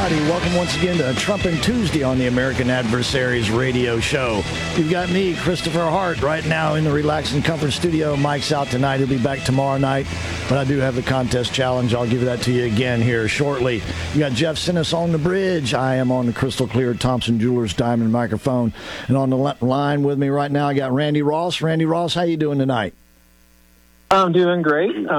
everybody. Welcome once again to Trumpin' Tuesday on the American Adversaries radio show. You've got me, Christopher Hart, right now in the Relax and Comfort studio. Mike's out tonight. He'll be back tomorrow night. But I do have the contest challenge. I'll give that to you again here shortly. You got Jeff Sinnis on the bridge. I am on the crystal clear Thompson Jewelers Diamond microphone. And on the line with me right now, I got Randy Ross. Randy Ross, how you doing tonight? I'm doing great.